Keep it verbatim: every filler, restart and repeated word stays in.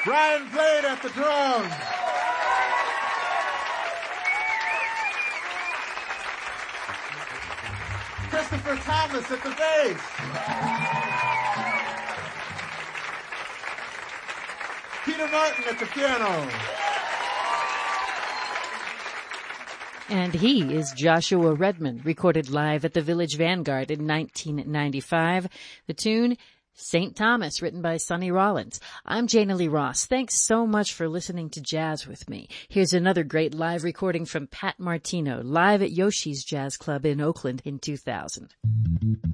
Brian Blade at the drums. Christopher Thomas at the bass. Peter Martin at the piano. And he is Joshua Redman, recorded live at the Village Vanguard in nineteen ninety-five. The tune, Saint Thomas, written by Sonny Rollins. I'm Jana Lee Ross. Thanks so much for listening to Jazz with me. Here's another great live recording from Pat Martino, live at Yoshi's Jazz Club in Oakland in two thousand.